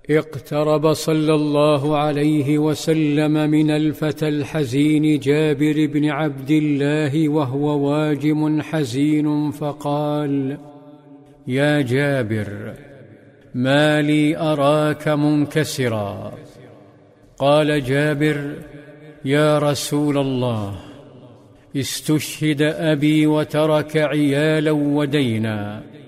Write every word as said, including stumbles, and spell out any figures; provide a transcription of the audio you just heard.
اقترب صلى الله عليه وسلم من الفتى الحزين جابر بن عبد الله وهو واجم حزين فقال: يا جابر، ما لي أراك منكسرا؟ قال جابر: يا رسول الله، استشهد أبي وترك عيالا ودينا،